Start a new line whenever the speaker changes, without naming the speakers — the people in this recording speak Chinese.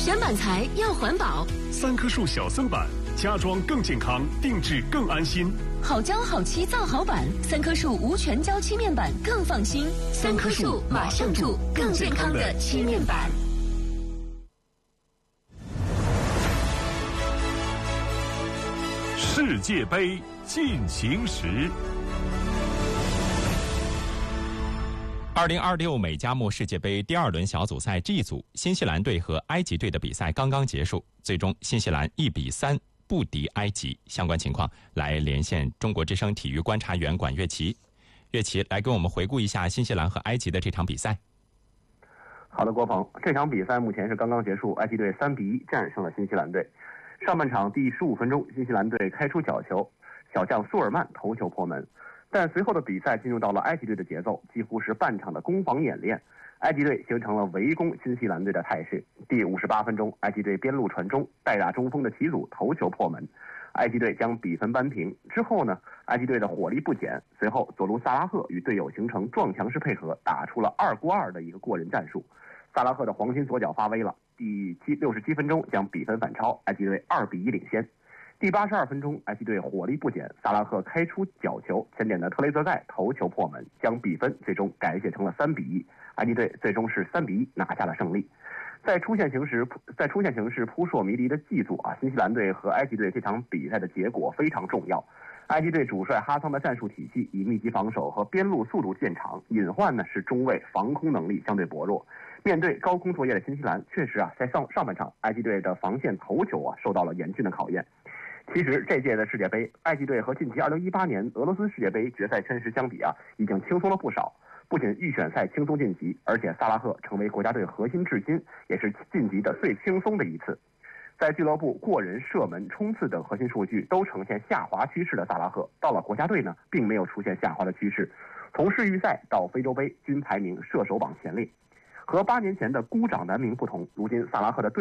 选板材要环保
，3棵树小森板，家装更健康，定制更安心。
好胶好漆造好板，3棵树无全胶漆面板更放心。3棵树马上住更健康的漆面板。
世界杯进行时。
2026美加墨世界杯第2轮小组赛 G 组，新西兰队和埃及队的比赛刚刚结束，最终新西兰1比3不敌埃及。相关情况来连线中国之声体育观察员管乐琪。乐琪来跟我们回顾一下新西兰和埃及的这场比赛。
好的，郭鹏，这场比赛目前是刚刚结束，埃及队3比1战胜了新西兰队。上半场第15分钟，新西兰队开出角球，小将苏尔曼头球破门。但随后的比赛进入到了埃及队的节奏，几乎是半场的攻防演练，埃及队形成了围攻新西兰队的态势。第58分钟，埃及队边路传中，代打中锋的齐鲁头球破门，埃及队将比分扳平。之后呢，埃及队的火力不减，随后佐卢萨拉赫与队友形成撞墙式配合，打出了2过2的一个过人战术。萨拉赫的黄金左脚发威了，第67分钟将比分反超，埃及队2比1领先。第82分钟，埃及队火力不减，萨拉赫开出角球，前点的特雷泽盖头球破门，将比分最终改写成了3比1。埃及队最终是3比1拿下了胜利。在出现形势扑朔迷离的G组新西兰队和埃及队这场比赛的结果非常重要。埃及队主帅哈桑的战术体系以密集防守和边路速度见长，隐患呢是中卫防空能力相对薄弱。面对高空作业的新西兰，确实在上半场，埃及队的防线头球受到了严峻的考验。其实这届的世界杯，埃及队和近期2018年俄罗斯世界杯决赛圈时相比已经轻松了不少。不仅预选赛轻松晋级，而且萨拉赫成为国家队核心至今，也是晋级的最轻松的一次。在俱乐部过人、射门、冲刺等核心数据都呈现下滑趋势的萨拉赫，到了国家队呢，并没有出现下滑的趋势。从世预赛到非洲杯，均排名射手榜前列。和8年前的孤掌难鸣不同，如今萨拉赫的队